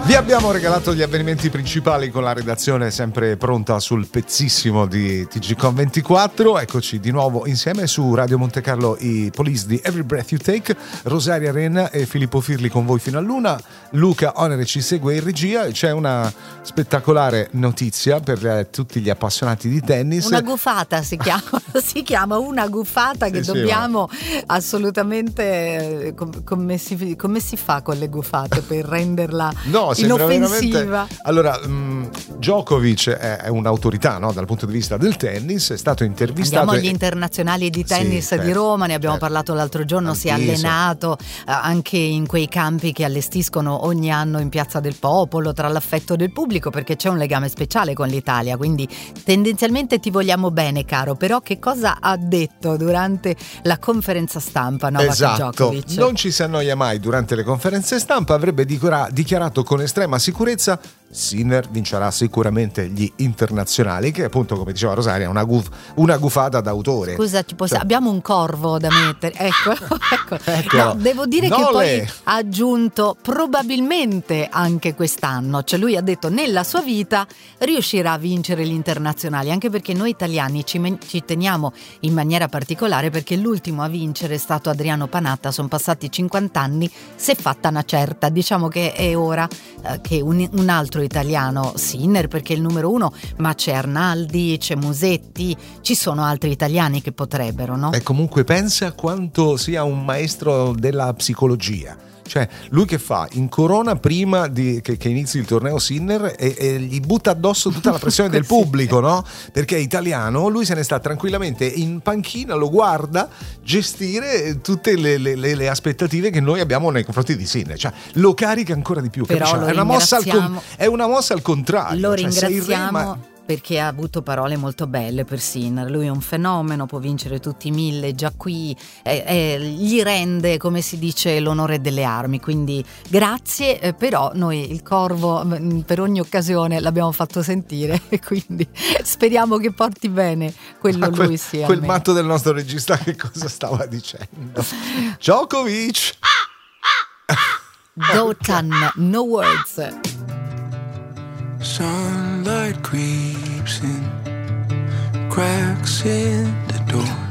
Vi abbiamo regalato gli avvenimenti principali con la redazione sempre pronta sul pezzissimo di TGCon24. Eccoci di nuovo insieme su Radio Monte Carlo, i Police di Every Breath You Take, Rosaria Renna e Filippo Firli con voi fino all'una. Luca Onere ci segue in regia. C'è una spettacolare notizia per tutti gli appassionati di tennis. Una gufata si chiama una gufata che dobbiamo assolutamente come si fa con le gufate per renderla inoffensiva? Allora, Djokovic è un'autorità, no? Dal punto di vista del tennis, è stato intervistato. Andiamo agli internazionali di tennis di Roma, ne abbiamo parlato l'altro giorno. Si è allenato anche in quei campi che allestiscono ogni anno in Piazza del Popolo, tra l'affetto del pubblico, perché c'è un legame speciale con l'Italia, quindi tendenzialmente ti vogliamo bene, caro. Però che cosa ha detto durante la conferenza stampa Novak Djokovic? Non ci si annoia mai durante le conferenze stampa. Avrebbe dichiarato con estrema sicurezza: Sinner vincerà sicuramente gli internazionali, che appunto, come diceva Rosaria, è una gufata d'autore. Scusa, abbiamo un corvo da mettere. Ecco. No, devo dire che poi ha aggiunto probabilmente anche quest'anno, cioè lui ha detto nella sua vita riuscirà a vincere gli internazionali, anche perché noi italiani ci teniamo in maniera particolare, perché l'ultimo a vincere è stato Adriano Panatta, sono passati 50 anni, si è fatta una certa, diciamo che è ora che un altro italiano, Sinner perché è il numero uno, ma c'è Arnaldi, c'è Musetti, ci sono altri italiani che potrebbero, no? E comunque pensa quanto sia un maestro della psicologia. Cioè, lui che fa? Incorona prima che inizi il torneo Sinner e gli butta addosso tutta la pressione del pubblico, no? Perché è italiano, lui se ne sta tranquillamente in panchina, lo guarda gestire tutte le aspettative che noi abbiamo nei confronti di Sinner, cioè lo carica ancora di più. Però è una mossa al contrario. Lo ringraziamo. Perché ha avuto parole molto belle per Sinner. Lui è un fenomeno, può vincere tutti i 1000, già qui gli rende, come si dice, l'onore delle armi, quindi grazie. Però noi il corvo per ogni occasione l'abbiamo fatto sentire e quindi speriamo che porti bene quello lui sia. Quel matto del nostro regista che cosa stava dicendo? Djokovic! Dotan, no words. Sunlight creeps in, cracks in the door.